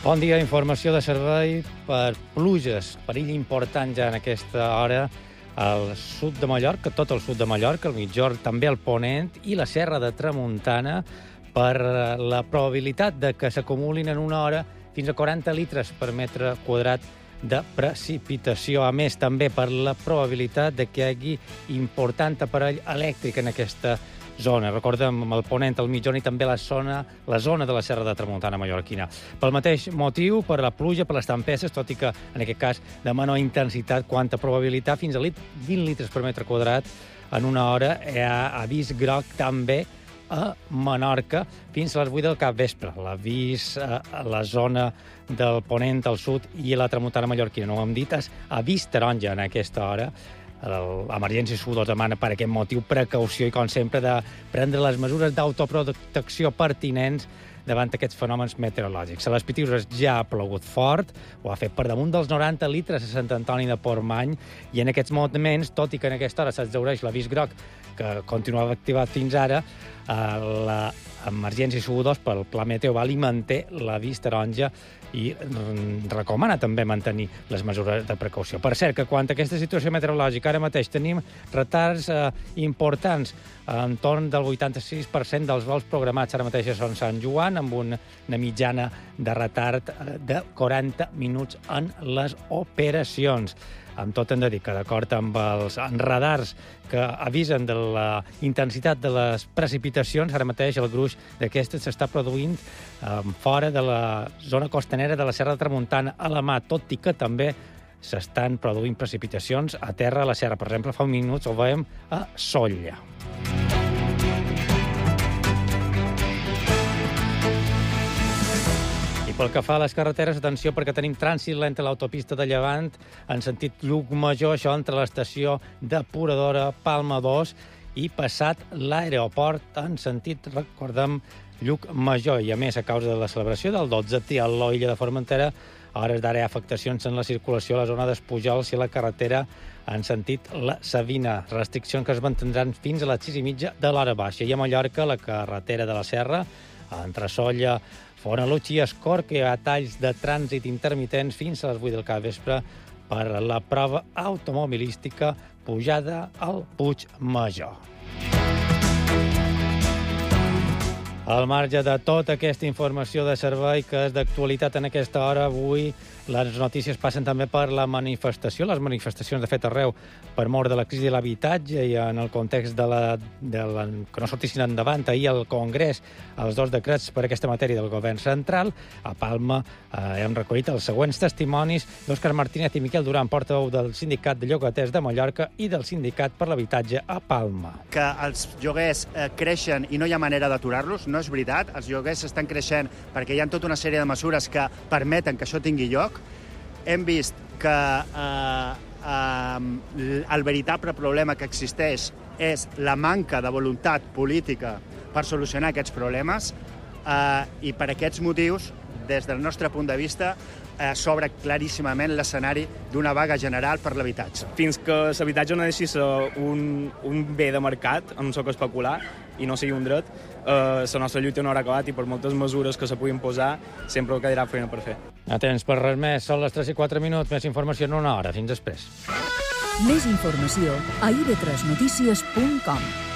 Bon dia, informació de servei per pluges. Perill important ja en aquesta hora al sud de Mallorca, tot el sud de Mallorca, el Migjorn, també el Ponent i la Serra de Tramuntana per la probabilitat de que s'acumulin en una hora fins a 40 litres per metre quadrat de precipitació. A més, també per la probabilitat de que hi hagi important aparell elèctric en aquesta zona. Recordem el Ponent, el Migjorn i també la zona de la Serra de Tramuntana mallorquina. Pel mateix motiu, per la pluja, per les tempestes, tot i que en aquest cas de menor intensitat, quanta probabilitat, fins a 20 litres per metre quadrat en una hora. Hi ha avís groc també a Menorca fins a les 8 del capvespre. L'avís a la zona del Ponent, al sud i a la Tramuntana mallorquina. No ho hem dit, és avís taronja en aquesta hora. L'Emergència Sud demana per aquest motiu precaució i, com sempre, de prendre les mesures d'autoprotecció pertinents davant aquests fenòmens meteorològics. A les Pitiüses ja ha plogut fort, ho ha fet per damunt dels 90 litres a Sant Antoni de Portmany, i en aquests moments, tot i que en aquesta hora s'exhaureix l'avís groc, que continuava activat fins ara, l'Emergència SU2 pel Pla Meteo va i manté l'avís taronja i recomana també mantenir les mesures de precaució. Per cert, que quant a aquesta situació meteorològica, ara mateix tenim retards importants, entorn del 86% dels vols programats ara mateix a Sant Joan, amb una mitjana de retard de 40 minuts en les operacions. Amb tot hem de dir que, d'acord amb els radars que avisen de la intensitat de les precipitacions, ara mateix el gruix d'aquestes s'està produint fora de la zona costanera de la Serra de Tramuntana a la mà, tot i que també s'estan produint precipitacions a terra a la serra. Per exemple, fa uns minuts ho veiem a Sóller. Pel que fa a les carreteres, atenció, perquè tenim trànsit lent a l'autopista de Llevant en sentit Llucmajor, això entre l'estació depuradora Palma 2 i passat l'aeroport en sentit, recordem, Llucmajor. I a més, a causa de la celebració del 12 a l'Illa de Formentera, a hores d'ara hi ha afectacions en la circulació a la zona d'Espujols i a la carretera en sentit la Savina. Restriccions que es mantindran fins a les 6:30 de l'hora baixa. I a Mallorca, la carretera de la Serra, entre Sóller, Fornalutx i Escorc, hi ha talls de trànsit intermitents fins a les 8 del capvespre per la prova automobilística pujada al Puig Major. Al marge de tota aquesta informació de servei que és d'actualitat en aquesta hora, avui les notícies passen també per la manifestació. Les manifestacions, de fet, arreu per mort de la crisi de l'habitatge i en el context que no sortissin endavant ahir al Congrés els dos decrets per aquesta matèria del govern central. A Palma hem recollit els següents testimonis d'Òscar Martínez i Miquel Duran, portaveu del Sindicat de Llogaters de Mallorca i del Sindicat per l'Habitatge a Palma. Que els lloguers creixen i no hi ha manera d'aturar-los, no és veritat. Els lloguers estan creixent perquè hi ha tota una sèrie de mesures que permeten que això tingui lloc. Hem vist que el veritable problema que existeix és la manca de voluntat política per solucionar aquests problemes i per aquests motius, des del nostre punt de vista, s'obre claríssimament l'escenari d'una vaga general per l'habitatge. Fins que l'habitatge no deixi ser un bé de mercat, en soc especular, i no sigui un dret, la nostra lluita no haurà acabat i per moltes mesures que se puguin posar sempre quedarà feina per fer. No tens per res més, són les 3:04, més informació en una hora. Fins després. Més informació a ib3notícies.com.